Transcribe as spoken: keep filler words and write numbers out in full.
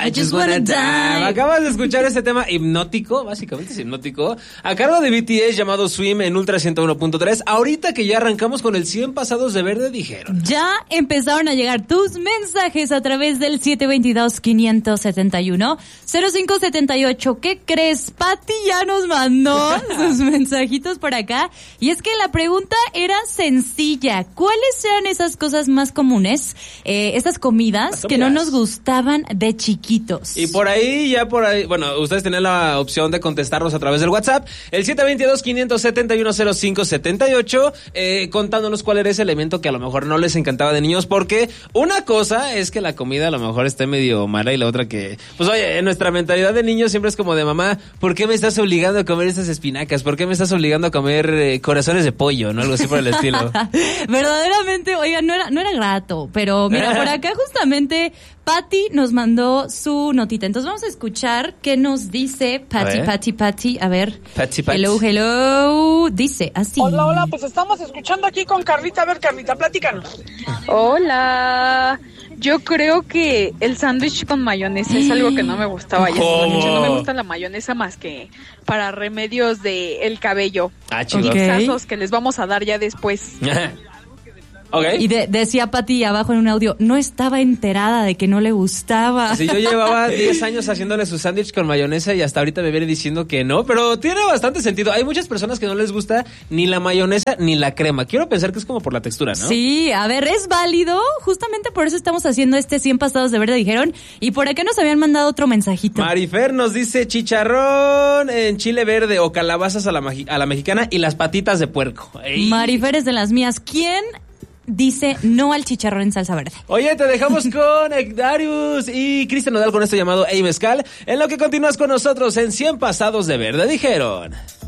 I just wanna die. Acabas de escuchar este tema hipnótico, básicamente es hipnótico, a cargo de B T S llamado Swim en Ultra ciento uno punto tres. Ahorita que ya arrancamos con el cien pasados de verde, dijeron. Ya empezaron a llegar tus mensajes a través del siete dos dos, cinco siete uno, cero cinco siete ocho. ¿Qué crees? Pati ya nos mandó sus mensajitos por acá. Y es que la pregunta era sencilla. ¿Cuáles eran esas cosas más comunes, eh, esas comidas que no nos gustaban de chiquitos? Y por ahí, ya por ahí, bueno, ustedes tienen la opción de contestarnos a través del WhatsApp, el siete dos dos, cinco siete uno, cero cinco siete ocho, eh, contándonos cuál era ese elemento que a lo mejor no les encantaba de niños, porque una cosa es que la comida a lo mejor esté medio mala y la otra que, pues oye, en nuestra mentalidad de niños siempre es como de mamá, ¿por qué me estás obligando a comer estas espinacas? ¿Por qué me estás obligando a comer eh, corazones de pollo? ¿No? Algo así por el estilo. Verdaderamente, oiga, no era, no era grato, pero mira, por acá justamente Pati nos mandó su notita. Entonces vamos a escuchar qué nos dice Pati, Pati, Pati. A ver. Pati, Pati. Hello, hello. Dice así. Hola, hola, pues estamos escuchando aquí con Carlita. A ver, Carlita, platícanos. Hola. Yo creo que el sándwich con mayonesa es algo que no me gustaba. Ya no me gusta la mayonesa más que para remedios de el cabello. Ah, chido. Okay. Que les vamos a dar ya después. Okay. Y de, decía Pati abajo en un audio, no estaba enterada de que no le gustaba. Sí, yo llevaba diez años haciéndole su sándwich con mayonesa y hasta ahorita me viene diciendo que no, pero tiene bastante sentido. Hay muchas personas que no les gusta ni la mayonesa ni la crema. Quiero pensar que es como por la textura, ¿no? Sí, a ver, es válido. Justamente por eso estamos haciendo este cien pasados de verde, dijeron. Y por acá nos habían mandado otro mensajito. Marifer nos dice chicharrón en chile verde o calabazas a la, magi- a la mexicana y las patitas de puerco. ¡Ey! Marifer es de las mías. ¿Quién dice no al chicharrón en salsa verde? Oye, te dejamos con Darius y Cristian Nodal con esto llamado Ey Mezcal, en lo que continúas con nosotros en cien pasados de verde, dijeron.